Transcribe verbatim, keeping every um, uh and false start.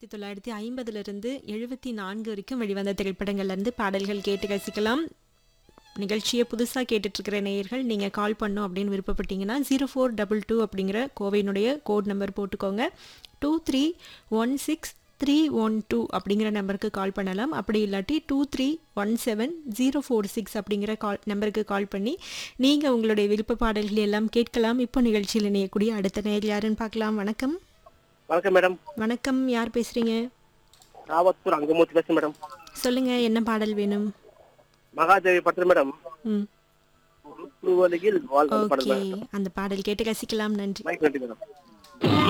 ஆயிரத்தி தொள்ளாயிரத்தி ஐம்பதுலேருந்து எழுபத்தி நான்கு வரைக்கும் வெளிவந்த திரைப்படங்கள்லேருந்து பாடல்கள் கேட்டு ரசிக்கலாம். நிகழ்ச்சியை புதுசாக கேட்டுட்ருக்கிற நேயர்கள் நீங்கள் கால் பண்ணோம் அப்படின்னு விருப்பப்பட்டீங்கன்னா ஜீரோ ஃபோர் டபுள் டூ அப்படிங்கிற கோவையினுடைய கோட் நம்பர் போட்டுக்கோங்க. Two three one six three one two அப்படிங்கிற நம்பருக்கு கால் பண்ணலாம். அப்படி இல்லாட்டி two three one seven zero four six அப்படிங்கிற கால் நம்பருக்கு கால் பண்ணி நீங்கள் உங்களுடைய விருப்ப பாடல்கள் எல்லாம் கேட்கலாம். இப்போ நிகழ்ச்சியில் இணையக்கூடிய அடுத்த நேயர் யாருன்னு பார்க்கலாம். வணக்கம். வணக்கம் மேடம். வணக்கம், யார் பேசுறீங்க? ராவத்தூர் அங்கமூர்த்தி பேசுறேன் மேடம். சொல்லுங்க, என்ன பாடல் வேணும்? மகாதேவி பட்டு மேடம். ம் வாழ் ஓகே, அந்த பாடல் கேட்டு ரசிக்கலாம். நன்றி. மேடம்.